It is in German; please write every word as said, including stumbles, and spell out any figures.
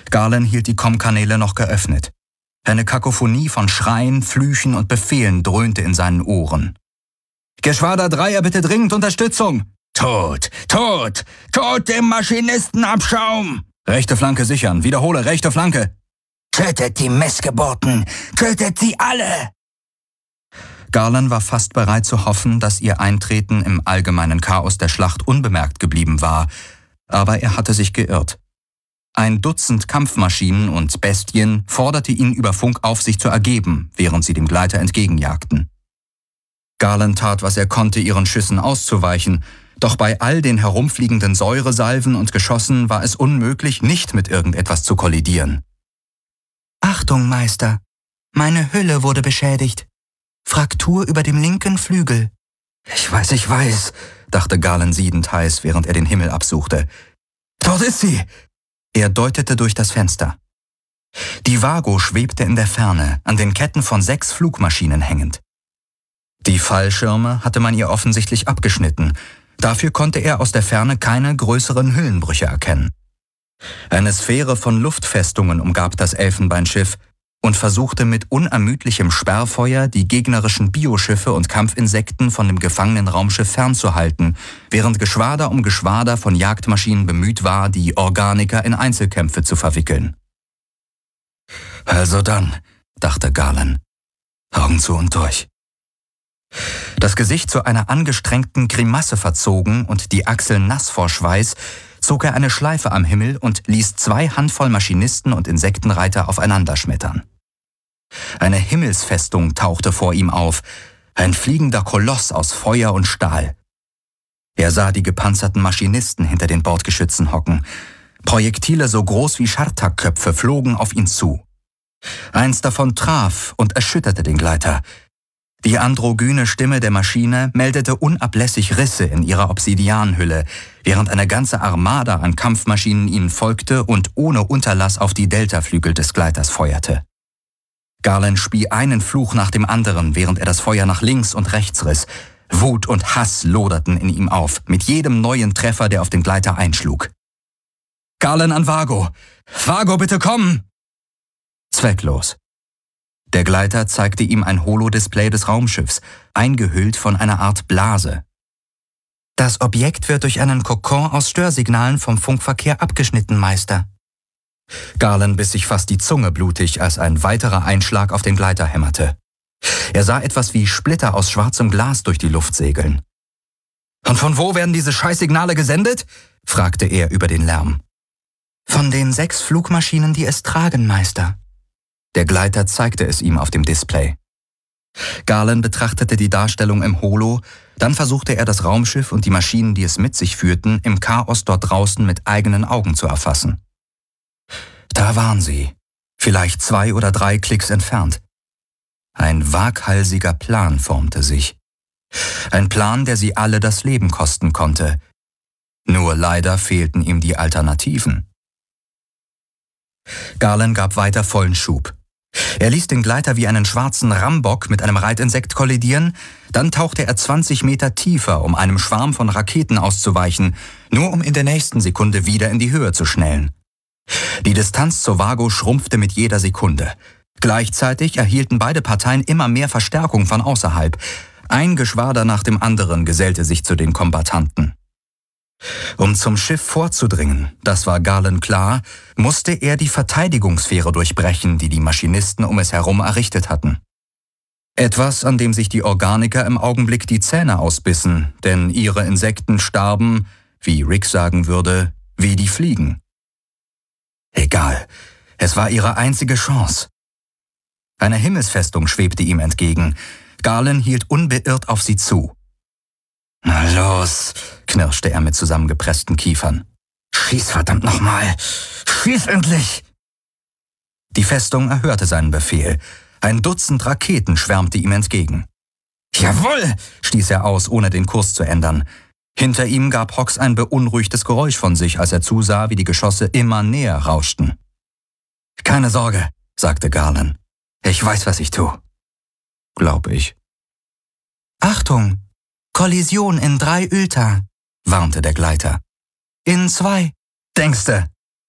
Garland hielt die Kommkanäle noch geöffnet. Eine Kakophonie von Schreien, Flüchen und Befehlen dröhnte in seinen Ohren. »Geschwader drei erbitte dringend Unterstützung!« »Tot! Tot! Tot dem Maschinistenabschaum!« »Rechte Flanke sichern! Wiederhole, rechte Flanke!« »Tötet die Missgeburten! Tötet sie alle!« Garland war fast bereit zu hoffen, dass ihr Eintreten im allgemeinen Chaos der Schlacht unbemerkt geblieben war, aber er hatte sich geirrt. Ein Dutzend Kampfmaschinen und Bestien forderte ihn über Funk auf, sich zu ergeben, während sie dem Gleiter entgegenjagten. Garland tat, was er konnte, ihren Schüssen auszuweichen, doch bei all den herumfliegenden Säuresalven und Geschossen war es unmöglich, nicht mit irgendetwas zu kollidieren. »Achtung, Meister! Meine Hülle wurde beschädigt. Fraktur über dem linken Flügel.« »Ich weiß, ich weiß«, dachte Garland siedend heiß, während er den Himmel absuchte. »Dort ist sie!« Er deutete durch das Fenster. Die Vago schwebte in der Ferne, an den Ketten von sechs Flugmaschinen hängend. Die Fallschirme hatte man ihr offensichtlich abgeschnitten. Dafür konnte er aus der Ferne keine größeren Hüllenbrüche erkennen. Eine Sphäre von Luftfestungen umgab das Elfenbeinschiff und versuchte mit unermüdlichem Sperrfeuer die gegnerischen Bioschiffe und Kampfinsekten von dem gefangenen Raumschiff fernzuhalten, während Geschwader um Geschwader von Jagdmaschinen bemüht war, die Organiker in Einzelkämpfe zu verwickeln. »Also dann«, dachte Garland, »Augen zu und durch.« Das Gesicht zu einer angestrengten Grimasse verzogen und die Achseln nass vor Schweiß, zog er eine Schleife am Himmel und ließ zwei Handvoll Maschinisten und Insektenreiter aufeinander schmettern. Eine Himmelsfestung tauchte vor ihm auf, ein fliegender Koloss aus Feuer und Stahl. Er sah die gepanzerten Maschinisten hinter den Bordgeschützen hocken. Projektile so groß wie Schartakköpfe flogen auf ihn zu. Eins davon traf und erschütterte den Gleiter. Die androgyne Stimme der Maschine meldete unablässig Risse in ihrer Obsidianhülle, während eine ganze Armada an Kampfmaschinen ihnen folgte und ohne Unterlass auf die Deltaflügel des Gleiters feuerte. Garland spie einen Fluch nach dem anderen, während er das Feuer nach links und rechts riss. Wut und Hass loderten in ihm auf, mit jedem neuen Treffer, der auf den Gleiter einschlug. »Garland an Vago! Vago, bitte kommen!« Zwecklos. Der Gleiter zeigte ihm ein Holodisplay des Raumschiffs, eingehüllt von einer Art Blase. »Das Objekt wird durch einen Kokon aus Störsignalen vom Funkverkehr abgeschnitten, Meister.« Garland biss sich fast die Zunge blutig, als ein weiterer Einschlag auf den Gleiter hämmerte. Er sah etwas wie Splitter aus schwarzem Glas durch die Luft segeln. »Und von wo werden diese Scheißsignale gesendet?« fragte er über den Lärm. »Von den sechs Flugmaschinen, die es tragen, Meister.« Der Gleiter zeigte es ihm auf dem Display. Garland betrachtete die Darstellung im Holo, dann versuchte er das Raumschiff und die Maschinen, die es mit sich führten, im Chaos dort draußen mit eigenen Augen zu erfassen. Da waren sie, vielleicht zwei oder drei Klicks entfernt. Ein waghalsiger Plan formte sich. Ein Plan, der sie alle das Leben kosten konnte. Nur leider fehlten ihm die Alternativen. Garland gab weiter vollen Schub. Er ließ den Gleiter wie einen schwarzen Rambock mit einem Reitinsekt kollidieren, dann tauchte er zwanzig Meter tiefer, um einem Schwarm von Raketen auszuweichen, nur um in der nächsten Sekunde wieder in die Höhe zu schnellen. Die Distanz zur Vago schrumpfte mit jeder Sekunde. Gleichzeitig erhielten beide Parteien immer mehr Verstärkung von außerhalb. Ein Geschwader nach dem anderen gesellte sich zu den Kombattanten. Um zum Schiff vorzudringen, das war Garland klar, musste er die Verteidigungssphäre durchbrechen, die die Maschinisten um es herum errichtet hatten. Etwas, an dem sich die Organiker im Augenblick die Zähne ausbissen, denn ihre Insekten starben, wie Rick sagen würde, wie die Fliegen. Egal, es war ihre einzige Chance. Eine Himmelsfestung schwebte ihm entgegen. Garland hielt unbeirrt auf sie zu. »Na los«, knirschte er mit zusammengepressten Kiefern. »Schieß verdammt nochmal! Schieß endlich!« Die Festung erhörte seinen Befehl. Ein Dutzend Raketen schwärmte ihm entgegen. »Jawohl«, stieß er aus, ohne den Kurs zu ändern. Hinter ihm gab Hawks ein beunruhigtes Geräusch von sich, als er zusah, wie die Geschosse immer näher rauschten. »Keine Sorge«, sagte Garland. »Ich weiß, was ich tue.« »Glaub ich.« »Achtung! Kollision in drei Ylta«, warnte der Gleiter. »In zwei.« »Denkste«,